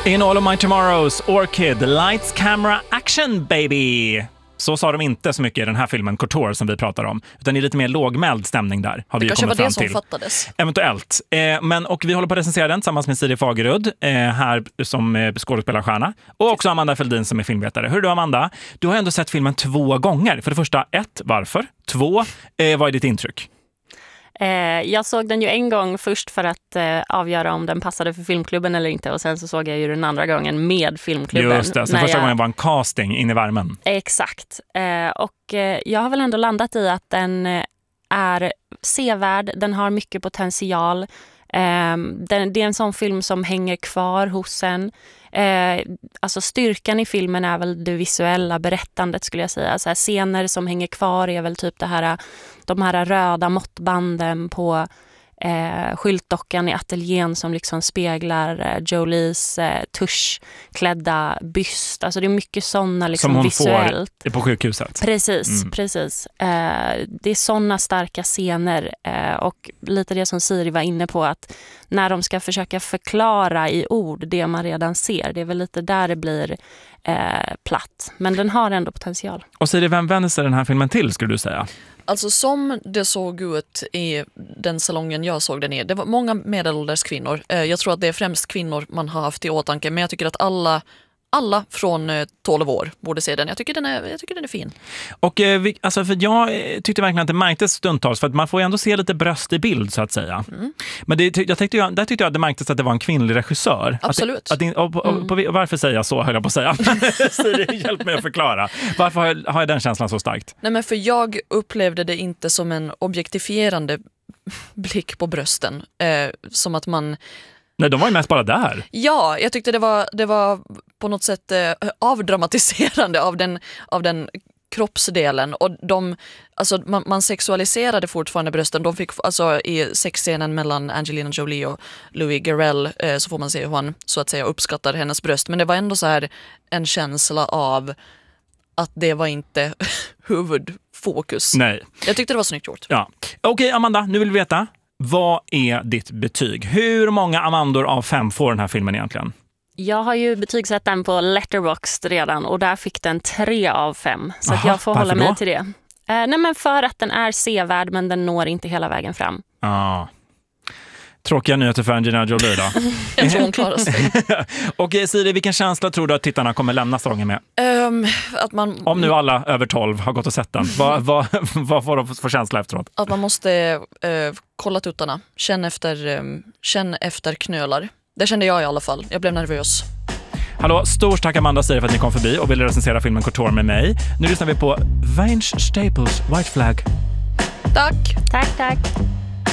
In All of My Tomorrows, Orchid, Lights, Camera, Action, baby! Så sa de inte så mycket i den här filmen Couture som vi pratar om, utan det är lite mer lågmäld stämning där. Har vi kanske kommit var fram det som till. fattades. Eventuellt. Och vi håller på att recensera den tillsammans med Siri Fagerud här som skådespelarstjärna. Och också Amanda Feldin som är filmvetare. Hur är du, Amanda? Du har ändå sett filmen 2 gånger. För det första, 1, varför? 2, vad är ditt intryck? Jag såg den ju en gång först för att avgöra om den passade för filmklubben eller inte. Och sen så såg jag ju den andra gången med filmklubben. Just det, så första gången var en casting in i värmen. Exakt. Och jag har väl ändå landat i att den är sevärd. Den har mycket potential. Det är en sån film som hänger kvar hos en. Alltså styrkan i filmen är väl det visuella berättandet, skulle jag säga. Så här, scener som hänger kvar är väl typ de här röda måttbanden på skyltdockan i ateljén som liksom speglar Jolies tuschklädda byst. Alltså det är mycket sådana liksom som hon visuellt. Får på sjukhuset. Precis. Det är sådana starka scener och lite det som Siri var inne på, att när de ska försöka förklara i ord det man redan ser, det är väl lite där det blir platt. Men den har ändå potential. Och Siri, vem vänder sig den här filmen till, skulle du säga? Alltså som det såg ut i den salongen jag såg den i, det var många medelålders kvinnor. Jag tror att det är främst kvinnor man har haft i åtanke, men jag tycker att alla från 12 år borde se den. Jag tycker den är fin. Och för jag tyckte verkligen att det märktes stundtals, för att man får ju ändå se lite bröst i bild, så att säga. Men där tyckte jag att det märktes att det var en kvinnlig regissör. Absolut. Varför säger jag så, höll jag på att säga. Siri, hjälp mig att förklara. Varför har jag den känslan så starkt? Nej, men för jag upplevde det inte som en objektifierande blick på brösten. Som att man... Nej, de var ju mest bara där. Ja, jag tyckte det var på något sätt avdramatiserande av den kroppsdelen, och man sexualiserade fortfarande brösten. De fick alltså i sexscenen mellan Angelina Jolie och Louis Garrel så får man se hur han så att säga uppskattar hennes bröst, men det var ändå så här en känsla av att det var inte huvudfokus. Nej. Jag tyckte det var snyggt gjort. Ja. Okej, Amanda, nu vill vi veta. Vad är ditt betyg? Hur många Amandor av 5 får den här filmen egentligen? Jag har ju betygsatt den på Letterboxd redan, och där fick den 3 av 5. Så att jag får hålla mig till det. Nej, men för att den är sevärd, men den når inte hela vägen fram. Tråkiga nyheter för Angelina Jolie då. Jag tror hon klarar sig. Och Siri, vilken känsla tror du att tittarna kommer lämna salongen med? Om nu alla över 12 har gått och sett den, vad får de för känsla efteråt? Att man måste kolla tuttarna. Känn efter knölar. Det kände jag i alla fall. Jag blev nervös. Hallå, stort tack Amanda och Siri för att ni kom förbi och ville recensera filmen Couture med mig. Nu lyssnar vi på Vince Staples White Flag. Tack. Tack.